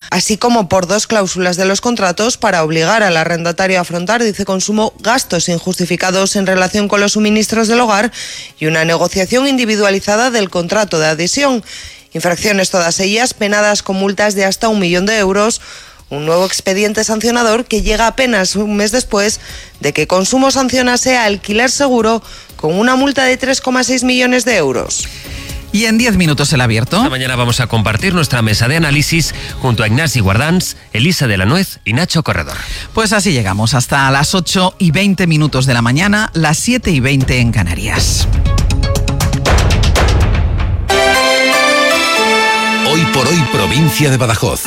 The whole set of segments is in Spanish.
así como por 2 cláusulas de los contratos para obligar al arrendatario a afrontar, dice Consumo, gastos injustificados en relación con los suministros del hogar y una negociación individualizada del contrato de adhesión. Infracciones todas ellas penadas con multas de hasta 1 millón de euros. Un nuevo expediente sancionador que llega apenas un mes después de que Consumo sancionase a Alquiler Seguro con una multa de 3,6 millones de euros. Y en 10 minutos el abierto. Esta mañana vamos a compartir nuestra mesa de análisis junto a Ignasi Guardans, Elisa de la Nuez y Nacho Corredor. Pues así llegamos hasta las 8:20 de la mañana, las 7:20 en Canarias. Hoy por hoy, provincia de Badajoz.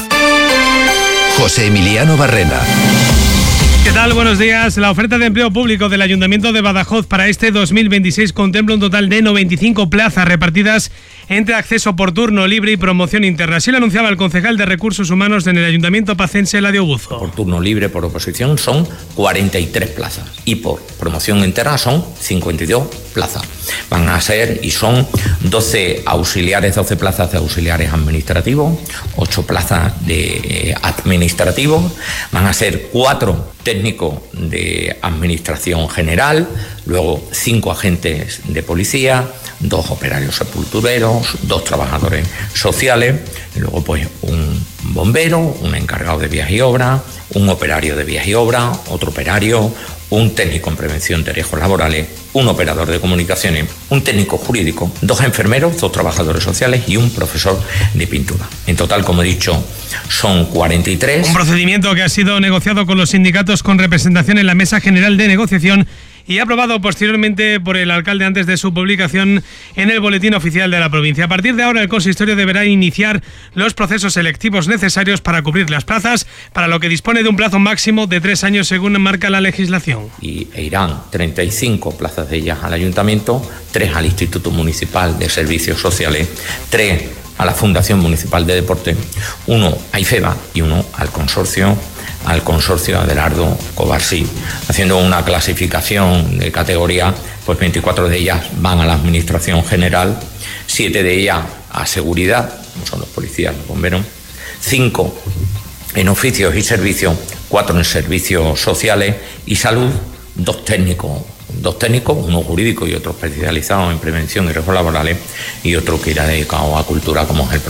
José Emiliano Barrena. ¿Qué tal? Buenos días. La oferta de empleo público del Ayuntamiento de Badajoz para este 2026 contempla un total de 95 plazas repartidas entre acceso por turno libre y promoción interna. Así lo anunciaba el concejal de Recursos Humanos en el Ayuntamiento pacense, Eladio Buzo. Por turno libre, por oposición, son 43 plazas y por promoción interna son 52 plazas. Van a ser y son 12 auxiliares, 12 plazas de auxiliares administrativos, 8 plazas de administrativos, van a ser 4 técnicos de administración general, luego 5 agentes de policía, 2 operarios sepultureros, 2 trabajadores sociales, y luego pues un bombero, un encargado de vías y obras, un operario de vías y obras, otro operario, un técnico en prevención de riesgos laborales, un operador de comunicaciones, un técnico jurídico, 2 enfermeros, 2 trabajadores sociales y un profesor de pintura. En total, como he dicho, son 43. Un procedimiento que ha sido negociado con los sindicatos con representación en la Mesa General de Negociación y aprobado posteriormente por el alcalde antes de su publicación en el Boletín Oficial de la provincia. A partir de ahora, el consistorio deberá iniciar los procesos selectivos necesarios para cubrir las plazas, para lo que dispone de un plazo máximo de 3 años según marca la legislación. Y irán 35 plazas de ellas al Ayuntamiento, 3 al Instituto Municipal de Servicios Sociales, 3 a la Fundación Municipal de Deporte, 1 a IFEBA y 1 al consorcio Adelardo Covarsí, haciendo una clasificación de categoría, pues 24 de ellas van a la Administración General, 7 de ellas a Seguridad, como son los policías, los bomberos, 5 en oficios y servicios, 4 en servicios sociales y salud, 2 técnicos, uno jurídico y otro especializado en prevención y riesgos laborales y otro que irá dedicado a cultura como el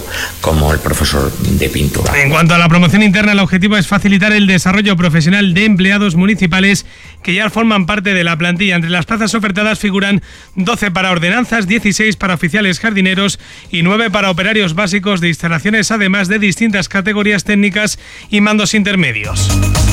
profesor de pintura. En cuanto a la promoción interna, el objetivo es facilitar el desarrollo profesional de empleados municipales que ya forman parte de la plantilla. Entre las plazas ofertadas figuran 12 para ordenanzas, 16 para oficiales jardineros y 9 para operarios básicos de instalaciones, además de distintas categorías técnicas y mandos intermedios.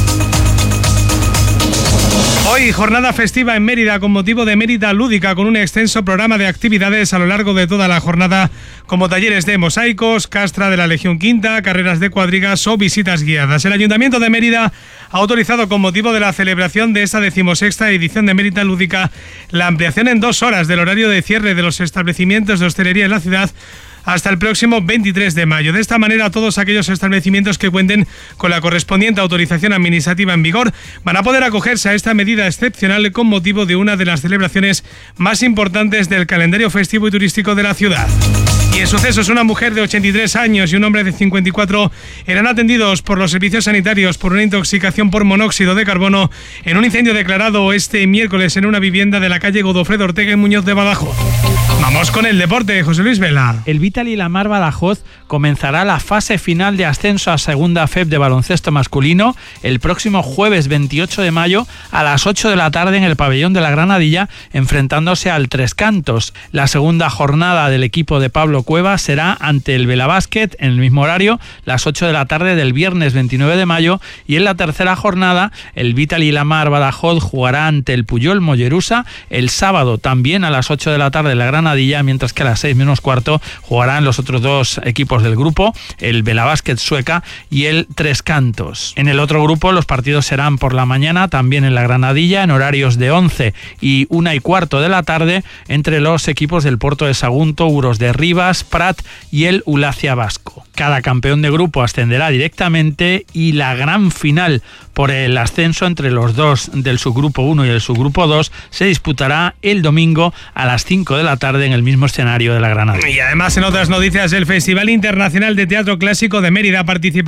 Hoy, jornada festiva en Mérida con motivo de Mérida Lúdica, con un extenso programa de actividades a lo largo de toda la jornada, como talleres de mosaicos, castra de la Legión Quinta, carreras de cuadrigas o visitas guiadas. El Ayuntamiento de Mérida ha autorizado, con motivo de la celebración de esta 16ª edición de Mérida Lúdica, la ampliación en 2 horas del horario de cierre de los establecimientos de hostelería en la ciudad hasta el próximo 23 de mayo. De esta manera, todos aquellos establecimientos que cuenten con la correspondiente autorización administrativa en vigor van a poder acogerse a esta medida excepcional con motivo de una de las celebraciones más importantes del calendario festivo y turístico de la ciudad. Y en sucesos, una mujer de 83 años y un hombre de 54 eran atendidos por los servicios sanitarios por una intoxicación por monóxido de carbono en un incendio declarado este miércoles en una vivienda de la calle Godofredo Ortega y Muñoz de Badajoz. Vamos con el deporte, José Luis Vela. El Vital y la Mar Badajoz comenzará la fase final de ascenso a Segunda FEB de baloncesto masculino el próximo jueves 28 de mayo a las 8 de la tarde en el pabellón de la Granadilla, enfrentándose al Tres Cantos. La segunda jornada del equipo de Pablo Cueva será ante el Vela Basket en el mismo horario, las 8 de la tarde del viernes 29 de mayo, y en la tercera jornada el Vital y la Mar Badajoz jugará ante el Puyol Mollerusa el sábado también a las 8 de la tarde en la Granadilla, mientras que a las 6 menos cuarto jugarán los otros 2 equipos del grupo, el Vela Basket Sueca y el Tres Cantos. En el otro grupo los partidos serán por la mañana también en la Granadilla en horarios de 11 y 1 y cuarto de la tarde entre los equipos del Puerto de Sagunto, Uros de Rivas, Prat y el Ulacia Vasco. Cada campeón de grupo ascenderá directamente y la gran final por el ascenso entre los 2 del subgrupo 1 y el subgrupo 2 se disputará el domingo a las 5 de la tarde en el mismo escenario de la Granada. Y además, en otras noticias, el Festival Internacional de Teatro Clásico de Mérida participa